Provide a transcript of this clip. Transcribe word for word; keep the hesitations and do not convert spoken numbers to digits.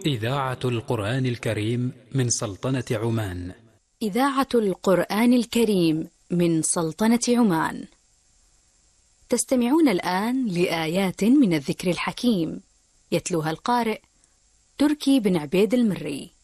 إذاعة القرآن الكريم من سلطنة عمان. إذاعة القرآن الكريم من سلطنة عمان. تستمعون الآن لآيات من الذكر الحكيم، يتلوها القارئ تركي بن عبيد المري.